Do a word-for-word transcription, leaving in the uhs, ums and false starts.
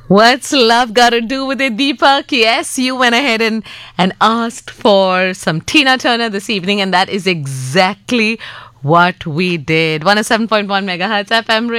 What's love got to do with it, Deepak? Yes, you went ahead and, and asked for some Tina Turner this evening, and that is exactly what we did. one oh seven point one megahertz F M